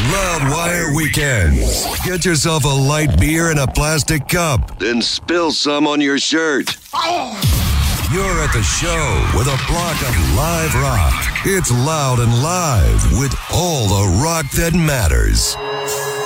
Loudwire Weekends. Get yourself a light beer in a plastic cup, then spill some on your shirt. You're at the show with a block of live rock. It's loud and live with all the rock that matters.